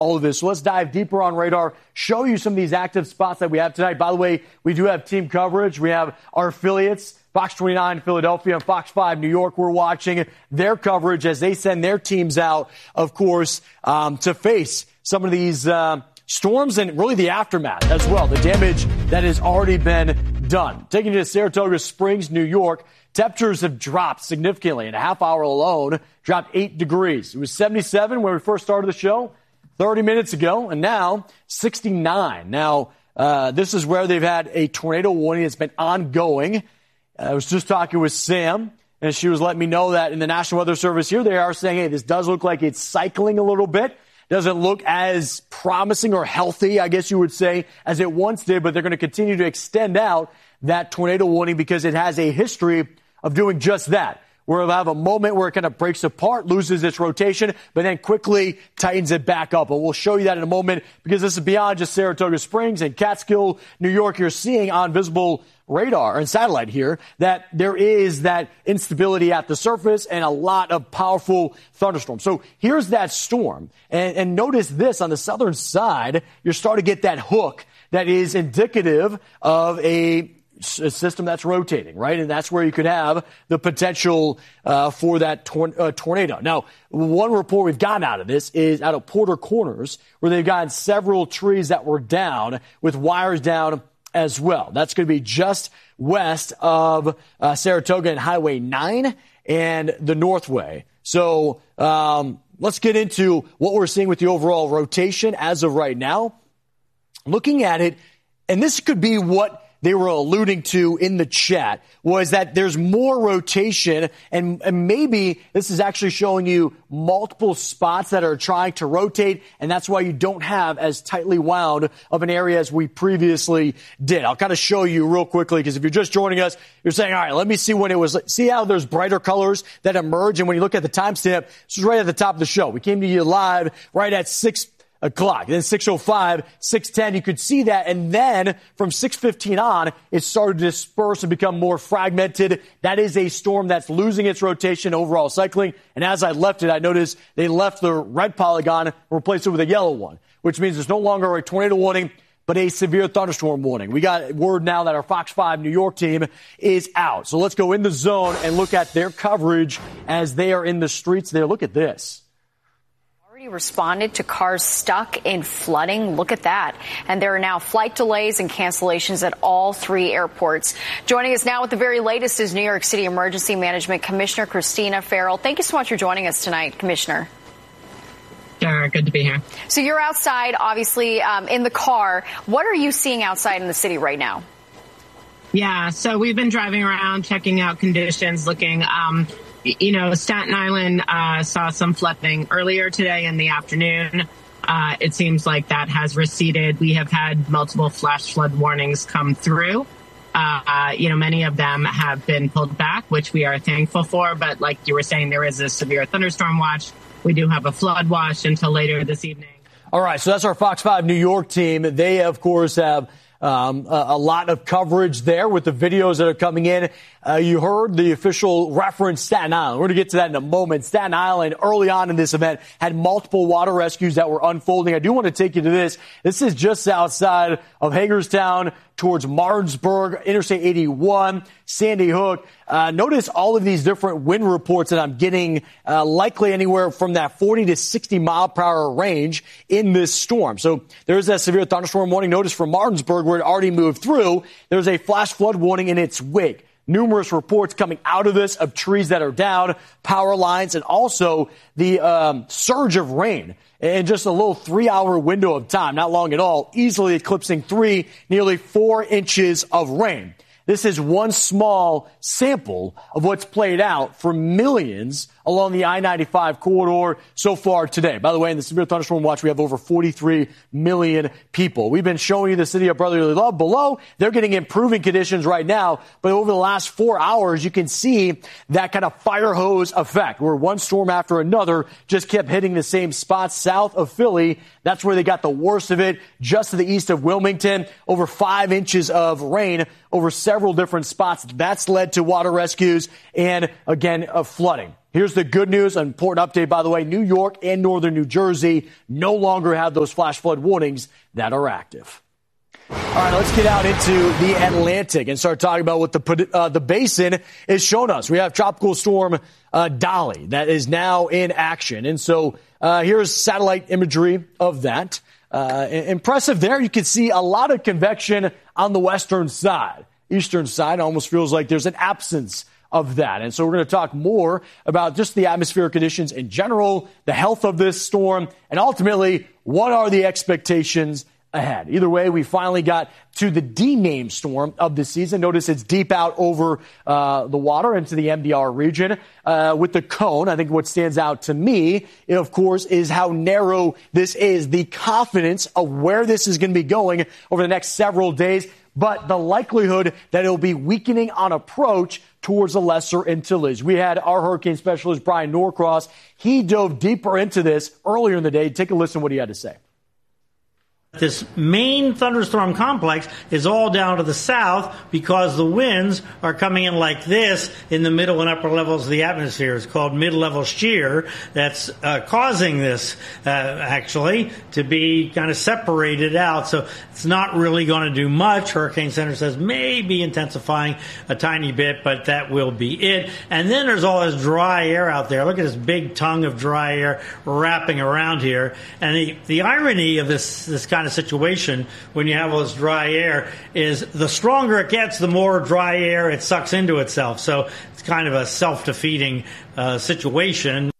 all of this. So let's dive deeper on radar, show you some of these active spots that we have tonight. By the way, we do have team coverage. We have our affiliates, Fox 29 Philadelphia and Fox 5 New York. We're watching their coverage as they send their teams out, of course, to face some of these storms and really the aftermath as well, the damage that has already been done. Taking you to Saratoga Springs, New York, temperatures have dropped significantly. In a half hour alone, dropped 8 degrees. It was 77 when we first started the show 30 minutes ago, and now 69. Now, this is where they've had a tornado warning that's been ongoing. I was just talking with Sam, and she was letting me know that in the National Weather Service here, they are saying, hey, this does look like it's cycling a little bit. Doesn't look as promising or healthy, I guess you would say, as it once did, but they're going to continue to extend out that tornado warning because it has a history of doing just that, where it'll have a moment where it kind of breaks apart, loses its rotation, but then quickly tightens it back up. And we'll show you that in a moment because this is beyond just Saratoga Springs and Catskill, New York. You're seeing on visible radar and satellite here that there is that instability at the surface and a lot of powerful thunderstorms. So here's that storm. And notice this on the southern side, you're starting to get that hook that is indicative of a system that's rotating, right? And that's where you could have the potential for that tornado. Now, one report we've gotten out of this is out of Porter Corners, where they've gotten several trees that were down with wires down as well. That's going to be just west of Saratoga and Highway 9 and the Northway. So let's get into what we're seeing with the overall rotation as of right now. Looking at it, and this could be what they were alluding to in the chat, was that there's more rotation, and maybe this is actually showing you multiple spots that are trying to rotate, and that's why you don't have as tightly wound of an area as we previously did. I'll kind of show you real quickly, because if you're just joining us, you're saying, all right, let me see when it was. See how there's brighter colors that emerge, and when you look at the timestamp, this is right at the top of the show. We came to you live right at 6 o'clock. Then 6:05, 6:10, you could see that. And then from 6:15 on, it started to disperse and become more fragmented. That is a storm that's losing its rotation, overall cycling. And as I left it, I noticed they left the red polygon and replaced it with a yellow one, which means there's no longer a tornado warning, but a severe thunderstorm warning. We got word now that our Fox 5 New York team is out. So let's go in the zone and look at their coverage as they are in the streets there. Look at this. Responded to cars stuck in flooding. Look at that. And there are now flight delays and cancellations at all 3 airports. Joining us now with the very latest is New York City Emergency Management Commissioner Christina Farrell. Thank you so much for joining us tonight, Commissioner. Sure, good to be here. So you're outside, obviously, in the car. What are you seeing outside in the city right now? Yeah, so we've been driving around, checking out conditions, looking, Staten Island saw some flooding earlier today in the afternoon. It seems like that has receded. We have had multiple flash flood warnings come through. Many of them have been pulled back, which we are thankful for. But like you were saying, there is a severe thunderstorm watch. We do have a flood watch until later this evening. All right, so that's our Fox 5 New York team. They, of course, have a lot of coverage there with the videos that are coming in. You heard the official reference Staten Island. We're going to get to that in a moment. Staten Island, early on in this event, had multiple water rescues that were unfolding. I do want to take you to this. This is just outside of Hagerstown towards Martinsburg, Interstate 81, Sandy Hook. Notice all of these different wind reports that I'm getting, likely anywhere from that 40 to 60 mile per hour range in this storm. So there's that severe thunderstorm warning. Notice for Martinsburg, where it already moved through, there's a flash flood warning in its wake. Numerous reports coming out of this of trees that are down, power lines, and also the surge of rain in just a little 3-hour window of time, not long at all, easily eclipsing nearly 4 inches of rain. This is one small sample of what's played out for millions along the I-95 corridor so far today. By the way, in the severe thunderstorm watch, we have over 43 million people. We've been showing you the city of brotherly love below. They're getting improving conditions right now, but over the last 4 hours, you can see that kind of fire hose effect, where one storm after another just kept hitting the same spots south of Philly. That's where they got the worst of it, just to the east of Wilmington, over 5 inches of rain over several different spots. That's led to water rescues and, again, flooding. here's the good news, an important update, by the way. New York and northern New Jersey no longer have those flash flood warnings that are active. All right, let's get out into the Atlantic and start talking about what the basin is showing us. We have Tropical Storm Dolly that is now in action. And so here's satellite imagery of that. Impressive there. You can see a lot of convection on the western side. Eastern side almost feels like there's an absence of that. And so we're going to talk more about just the atmospheric conditions in general, the health of this storm, and ultimately, what are the expectations ahead. Either way, we finally got to the D-named storm of the season. Notice it's deep out over the water into the MDR region with the cone. I think what stands out to me, of course, is how narrow this is, the confidence of where this is going to be going over the next several days, but the likelihood that it'll be weakening on approach towards the Lesser Antilles. We had our hurricane specialist, Brian Norcross. He dove deeper into this earlier in the day. Take a listen to what he had to say. This main thunderstorm complex is all down to the south because the winds are coming in like this in the middle and upper levels of the atmosphere. It's called mid-level shear that's causing this actually to be kind of separated out. So it's not really going to do much. Hurricane Center says maybe intensifying a tiny bit, but that will be it. And then there's all this dry air out there. Look at this big tongue of dry air wrapping around here. And the irony of this kind of situation when you have all this dry air is the stronger it gets, the more dry air it sucks into itself. So it's kind of a self-defeating situation.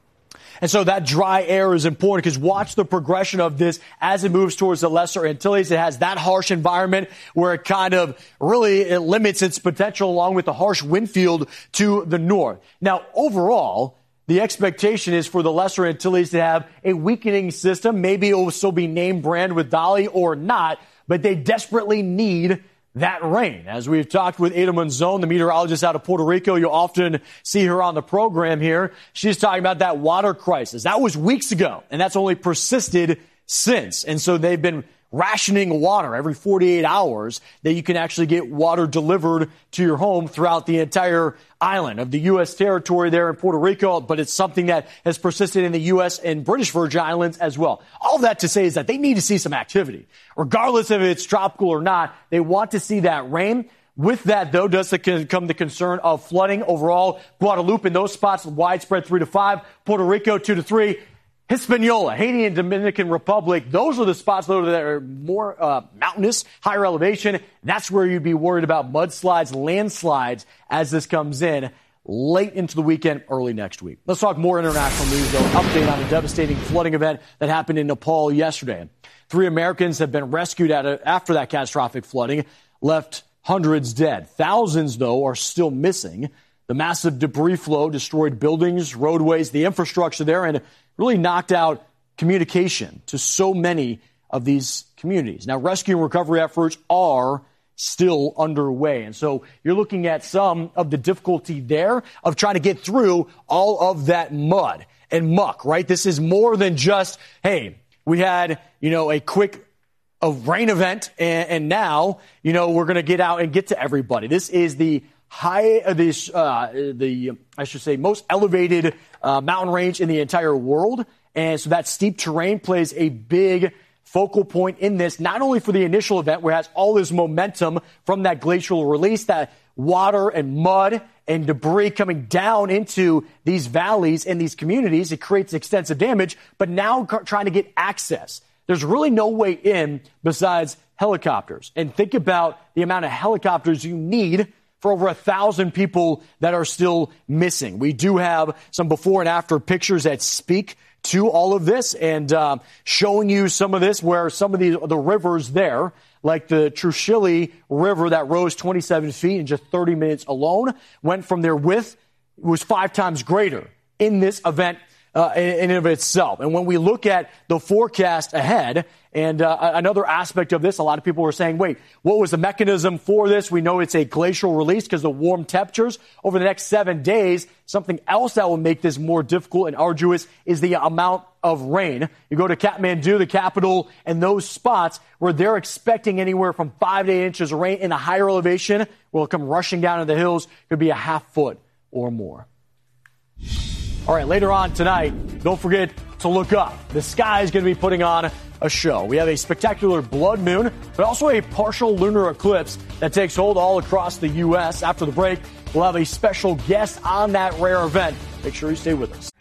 And so that dry air is important because watch the progression of this as it moves towards the Lesser Antilles. It has that harsh environment where it kind of it limits its potential along with the harsh wind field to the north. Now, overall, the expectation is for the Lesser Antilles to have a weakening system. Maybe it will still be name brand with Dolly or not, but they desperately need that rain. As we've talked with Ada Monzon, the meteorologist out of Puerto Rico, you'll often see her on the program here. She's talking about that water crisis. That was weeks ago, and that's only persisted since. And so they've been rationing water every 48 hours that you can actually get water delivered to your home throughout the entire island of the U.S. territory there in Puerto Rico, but it's something that has persisted in the U.S. and British Virgin Islands as well. All that to say is that they need to see some activity. Regardless if it's tropical or not, they want to see that rain. With that, though, does come the concern of flooding overall. Guadalupe in those spots, widespread 3 to 5. Puerto Rico 2 to 3. Hispaniola, Haiti and Dominican Republic, those are the spots that are more mountainous, higher elevation. That's where you'd be worried about mudslides, landslides as this comes in late into the weekend, early next week. Let's talk more international news, though. Update on a devastating flooding event that happened in Nepal yesterday. 3 Americans have been rescued after that catastrophic flooding, left hundreds dead. Thousands, though, are still missing. The massive debris flow destroyed buildings, roadways, the infrastructure there, and really knocked out communication to so many of these communities. Now, rescue and recovery efforts are still underway. And so you're looking at some of the difficulty there of trying to get through all of that mud and muck, right? This is more than just, hey, we had, a quick rain event and now, we're going to get out and get to everybody. This is the most elevated mountain range in the entire world. And so that steep terrain plays a big focal point in this, not only for the initial event where it has all this momentum from that glacial release, that water and mud and debris coming down into these valleys and these communities. It creates extensive damage, but now trying to get access. There's really no way in besides helicopters. And think about the amount of helicopters you need for over 1,000 people that are still missing. We do have some before and after pictures that speak to all of this and showing you some of this where some of the rivers there, like the Truchilli River that rose 27 feet in just 30 minutes alone, went from their width, was 5 times greater in this event in and of itself. And when we look at the forecast ahead, and another aspect of this, a lot of people were saying, wait, what was the mechanism for this? We know it's a glacial release because of warm temperatures over the next 7 days. Something else that will make this more difficult and arduous is the amount of rain. You go to Kathmandu, the capital, and those spots where they're expecting anywhere from 5 to 8 inches of rain in a higher elevation will come rushing down into the hills. Could be a half foot or more. All right, later on tonight, don't forget to look up. The sky is going to be putting on a show. We have a spectacular blood moon, but also a partial lunar eclipse that takes hold all across the U.S. After the break, we'll have a special guest on that rare event. Make sure you stay with us.